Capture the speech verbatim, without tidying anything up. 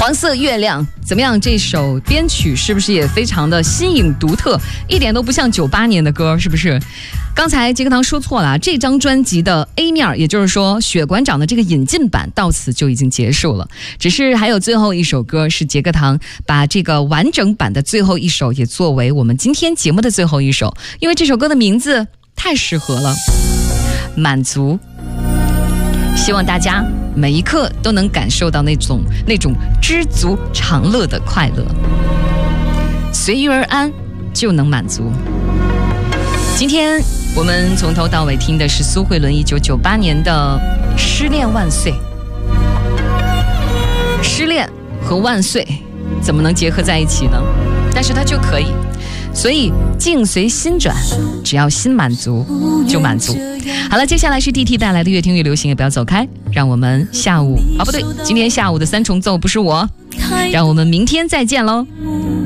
黄色月亮怎么样？这首编曲是不是也非常的新颖独特，一点都不像九八年的歌，是不是？刚才杰克堂说错了，这张专辑的 A 面，也就是说雪馆长的这个引进版到此就已经结束了，只是还有最后一首歌是杰克堂把这个完整版的最后一首也作为我们今天节目的最后一首，因为这首歌的名字太适合了，满足。希望大家每一刻都能感受到那种那种知足常乐的快乐，随遇而安就能满足。今天我们从头到尾听的是苏慧伦一九九八年的《失恋万岁》。失恋和万岁怎么能结合在一起呢？但是它就可以。所以境随心转，只要心满足就满足。好了，接下来是 D T 带来的越听越流行，也不要走开，让我们下午啊不对，今天下午的三重奏不是我，让我们明天再见喽。